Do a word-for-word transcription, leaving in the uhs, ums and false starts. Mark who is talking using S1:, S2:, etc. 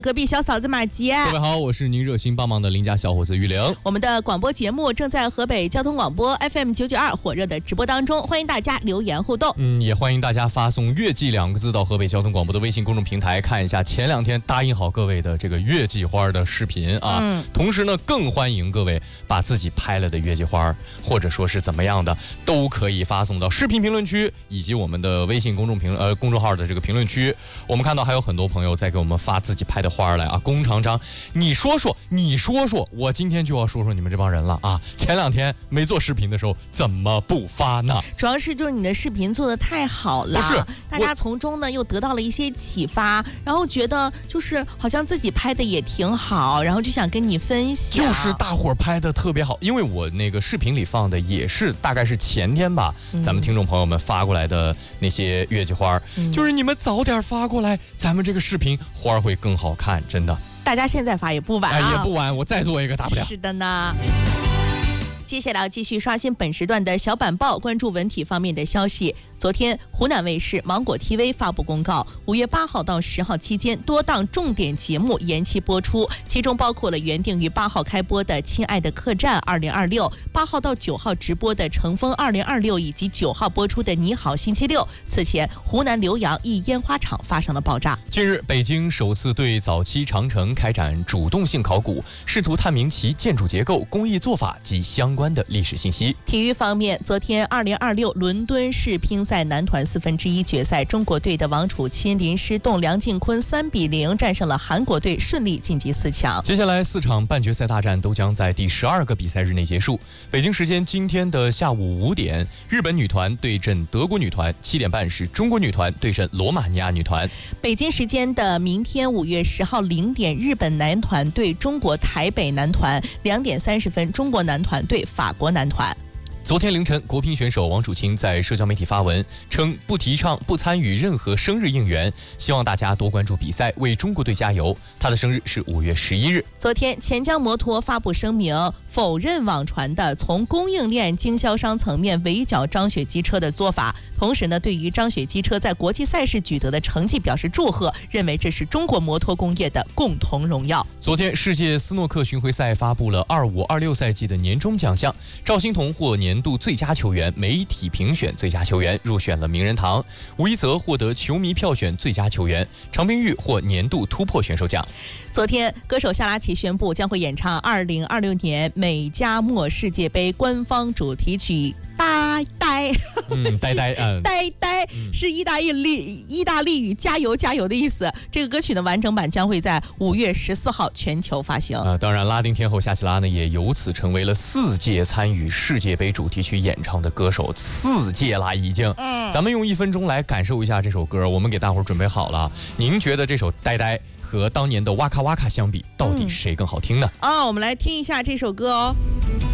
S1: 隔壁小嫂子马杰，
S2: 各位好，我是您热心帮忙的邻家小伙子玉玲。
S1: 我们的广播节目正在河北交通广播 F M 九九二火热的直播当中，欢迎大家留言互动。
S2: 嗯，也欢迎大家发送月季两个字到河北交通广播的微信公众平台，看一下前两天答应好各位的这个月季花的视频啊。嗯、同时呢，更欢迎各位把自己拍了的月季花，或者说是怎么样的，都可以发送到视频评论区以及我们的微信公众评呃公众号的这个评论区。我们看到还有很多朋友在给我们发自己拍的花来啊，龚长章，你说说，你说说，我今天就要说说你们这帮人了啊！前两天没做视频的时候，怎么不发呢？
S1: 主要是就是你的视频做得太好了，
S2: 不是
S1: 大家从中呢又得到了一些启发，然后觉得就是好像自己拍的也挺好，然后就想跟你分享。
S2: 就是大伙儿拍的特别好，因为我那个视频里放的也是大概是前天吧，嗯、咱们听众朋友们发过来的那些月季花，嗯、就是你们早点发过来，咱们这个视频花会更好看，真的。
S1: 大家现在发也不晚啊，
S2: 哎、也不晚，我再做一个大不了。
S1: 是的呢。接下来要继续刷新本时段的小板报，关注文体方面的消息。昨天，湖南卫视、芒果 T V 发布公告，五月八号到十号期间，多档重点节目延期播出，其中包括了原定于八号开播的《亲爱的客栈二零二六》，八号到九号直播的《乘风二零二六》，以及九号播出的《你好星期六》。此前，湖南浏阳一烟花厂发生了爆炸。
S2: 近日，北京首次对早期长城开展主动性考古，试图探明其建筑结构、工艺做法及相关的历史信息。
S1: 体育方面，昨天二零二六伦敦世乒赛男团四分之一决赛，中国队的王楚钦、林诗栋、梁靖昆三比零战胜了韩国队，顺利晋级四强。
S2: 接下来四场半决赛大战都将在第十二个比赛日内结束。北京时间今天的下午五点，日本女团对阵德国女团；七点半是中国女团对阵罗马尼亚女团。
S1: 北京时间的明天五月十号零点，日本男团对中国台北男团；两点三十分，中国男团对法国男团。
S2: 昨天凌晨，国乒选手王楚钦在社交媒体发文称，不提倡、不参与任何生日应援，希望大家多关注比赛，为中国队加油。他的生日是五月十一日。
S1: 昨天，钱江摩托发布声明，否认网传的从供应链经销商层面围剿张雪机车的做法，同时呢，对于张雪机车在国际赛事取得的成绩表示祝贺，认为这是中国摩托工业的共同荣耀。
S2: 昨天，世界斯诺克巡回赛发布了二五二六赛季的年终奖项，赵欣彤获年度最佳球员、媒体评选最佳球员，入选了名人堂。吴一泽获得球迷票选最佳球员，常冰玉获年度突破选手奖。
S1: 昨天，歌手夏拉奇宣布将会演唱二零二六年美加墨世界杯官方主题曲。呆呆，
S2: 嗯，呆呆，嗯，
S1: 呆呆是意大利意大利语加油加油的意思。这个歌曲的完整版将会在五月十四号全球发行。
S2: 啊，当然，拉丁天后夏奇拉呢，也由此成为了四届参与世界杯主题曲演唱的歌手，四届啦已经。嗯，咱们用一分钟来感受一下这首歌，我们给大伙儿准备好了。您觉得这首呆呆和当年的哇卡哇卡相比，到底谁更好听呢？
S1: 啊、嗯哦，我们来听一下这首歌哦。